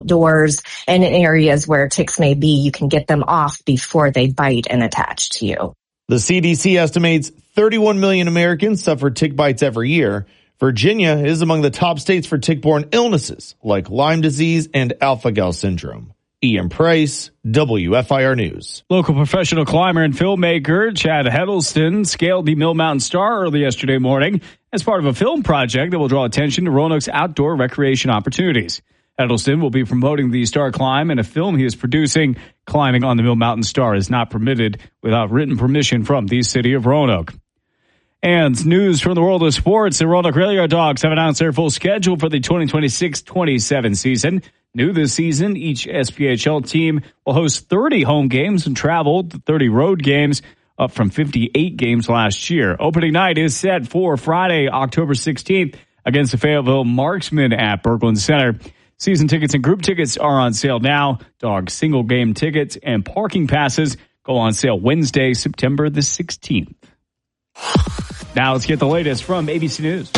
outdoors and in areas where ticks may be, you can get them off before they bite and attach to you. The CDC estimates 31 million Americans suffer tick bites every year. Virginia is among the top states for tick-borne illnesses like Lyme disease and alpha-gal syndrome. Ian Price, WFIR News. Local professional climber and filmmaker Chad Heddleston scaled the Mill Mountain Star early yesterday morning as part of a film project that will draw attention to Roanoke's outdoor recreation opportunities. Heddleston will be promoting the Star Climb in a film he is producing. Climbing on the Mill Mountain Star is not permitted without written permission from the city of Roanoke. And news from the world of sports. The Roanoke Rail Yard Dogs have announced their full schedule for the 2026-27 season. New this season, each SPHL team will host 30 home games and travel to 30 road games, up from 58 games last year. Opening night is set for Friday, October 16th against the Fayetteville Marksmen at Berglund Center. Season tickets and group tickets are on sale now. Dog single game tickets and parking passes go on sale Wednesday, September the 16th. Now let's get the latest from ABC News.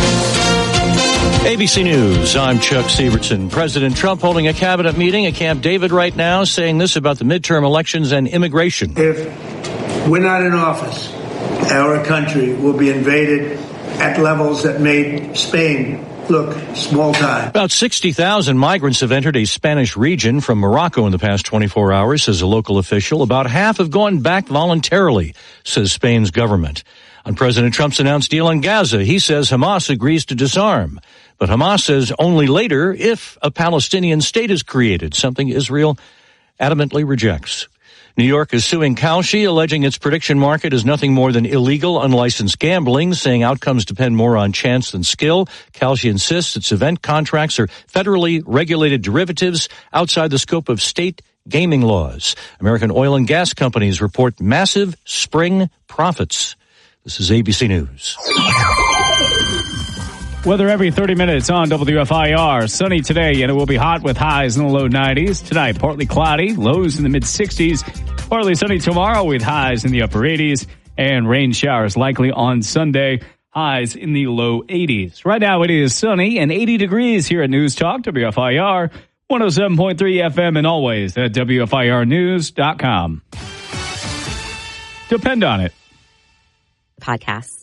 ABC News, I'm Chuck Sievertson. President Trump holding a cabinet meeting at Camp David right now, saying this about the midterm elections and immigration. If we're not in office, our country will be invaded at levels that made Spain look small time. About 60,000 migrants have entered a Spanish region from Morocco in the past 24 hours, says a local official. About half have gone back voluntarily, says Spain's government. On President Trump's announced deal on Gaza, he says Hamas agrees to disarm. But Hamas says only later if a Palestinian state is created, something Israel adamantly rejects. New York is suing Kalshi, alleging its prediction market is nothing more than illegal, unlicensed gambling, saying outcomes depend more on chance than skill. Kalshi insists its event contracts are federally regulated derivatives outside the scope of state gaming laws. American oil and gas companies report massive spring profits. This is ABC News. Weather every 30 minutes on WFIR. Sunny today, and it will be hot with highs in the low 90s. Tonight, partly cloudy, lows in the mid-60s. Partly sunny tomorrow with highs in the upper 80s. And rain showers likely on Sunday, highs in the low 80s. Right now, it is sunny and 80 degrees here at News Talk, WFIR, 107.3 FM, and always at WFIRnews.com. Depend on it. Podcasts.